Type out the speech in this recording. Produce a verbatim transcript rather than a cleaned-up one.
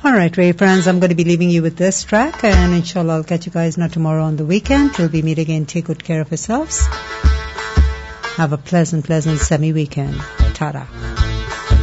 All right, Ray friends, I'm going to be leaving you with this track, and inshallah I'll catch you guys not tomorrow on the weekend. Till we meet again, take good care of yourselves. Have a pleasant, pleasant semi-weekend. Ta-da.